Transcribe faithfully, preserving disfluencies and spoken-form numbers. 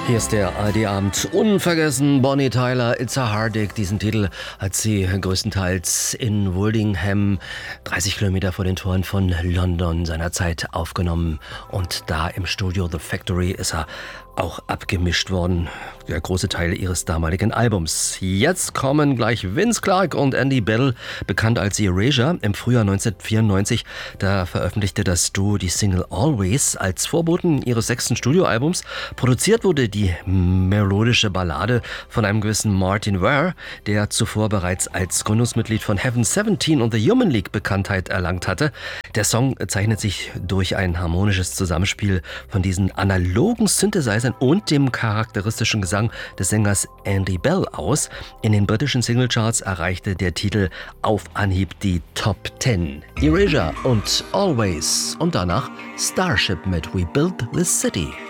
Hier ist der A R D-Abend. Unvergessen Bonnie Tyler, It's a Heartache. Diesen Titel hat sie größtenteils in Woldingham, dreißig Kilometer vor den Toren von London, seinerzeit aufgenommen. Und da im Studio The Factory ist er auch abgemischt worden. Der große Teil ihres damaligen Albums. Jetzt kommen gleich Vince Clarke und Andy Bell, bekannt als Erasure. Im Frühjahr neunzehnhundertvierundneunzig, da veröffentlichte das Duo die Single Always als Vorboten ihres sechsten Studioalbums. Produziert wurde die melodische Ballade von einem gewissen Martin Ware, der zuvor bereits als Gründungsmitglied von Heaven seventeen und The Human League Bekanntheit erlangt hatte. Der Song zeichnet sich durch ein harmonisches Zusammenspiel von diesen analogen Synthesizern und dem charakteristischen Gesang des Sängers Andy Bell aus. In den britischen Singlecharts erreichte der Titel auf Anhieb die Top zehn. Erasure und Always und danach Starship mit We Built This City.